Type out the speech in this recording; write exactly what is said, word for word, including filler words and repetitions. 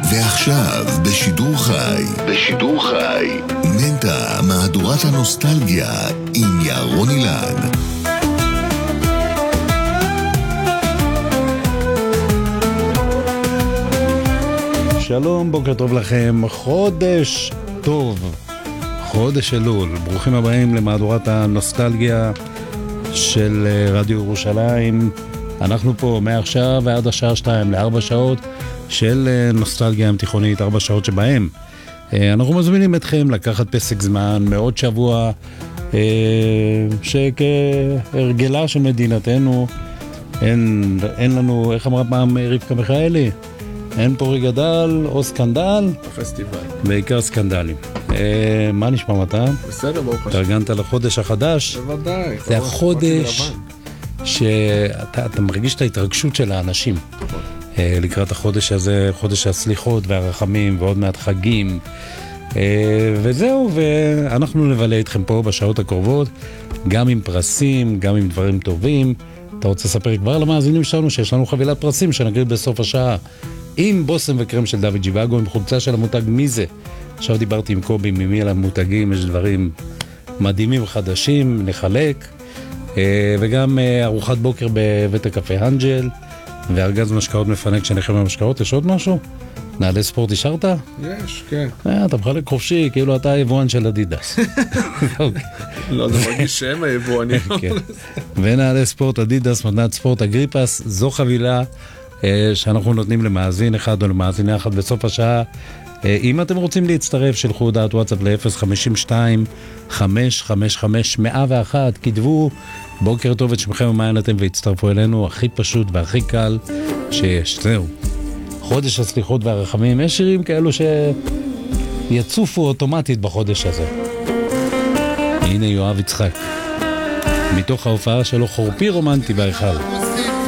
ועכשיו בשידור חי, בשידור חי, מנטה, מהדורת הנוסטלגיה עם ירון אילן. שלום, בוקר טוב לכם, חודש טוב, חודש אלול, ברוכים הבאים למהדורת הנוסטלגיה של רדיו ירושלים. אנחנו פה מעכשיו ועד השעה שתיים לארבע שעות של נוסטלגיה תיכונית, ארבע שעות שבהם אנחנו מזמינים אתכם לקחת פסק זמן מעוד שבוע שכהרגלה של מדינתנו אין, אין לנו, איך אמרה פעם רבקה מיכאלי, אין פה רגדל או סקנדל הפסטיבל, בעיקר סקנדלים. אה, מה נשמע מתה? בסדר, ברוך השם. תרגנת לחודש החדש? בוודאי. זה החודש שאתה אתה מרגיש את ההתרגשות של האנשים אה, לקראת החודש הזה, חודש הסליחות והרחמים ועוד מעט חגים, אה, וזהו, ואנחנו נבלה איתכם פה בשעות הקרובות גם עם פרסים, גם עם דברים טובים. אתה רוצה לספר כבר למאזינים שלנו שיש לנו חבילת פרסים שנקריא בסוף השעה עם בושם וקרם של דוד ג'יוואגו, עם חולצה של המותג מי זה. עכשיו דיברתי עם קובי ממי על המותגים, יש דברים מדהימים חדשים, נחלק, וגם ארוחת בוקר בבית הקפה אנג'ל, וארגז משקאות מפנק שנחם המשקאות. יש עוד משהו? נעלי ספורט השארת? יש, כן. אתה מחלק חופשי, כאילו אתה היבואן של אדידס. לא, זה מרגיש שהם היבואנים. ונעלי ספורט אדידס, מתנת ספורט אגריפס, זו חבילה שאנחנו נותנים למאזין אחד או למאזינה אחת בסוף השעה. אם אתם רוצים להצטרף, שלחו הודעת וואטסאפ ל-אפס חמש שתיים חמש חמש חמש מאה ואחת, כתבו בוקר טוב את שמכם ומעיין אתם והצטרפו אלינו, הכי פשוט והכי קל שיש. זהו, חודש הסליחות והרחמים. יש שירים כאלו שיצופו אוטומטית בחודש הזה. הנה יואב יצחק מתוך ההופעה שלו חורפי רומנטי בהיכל.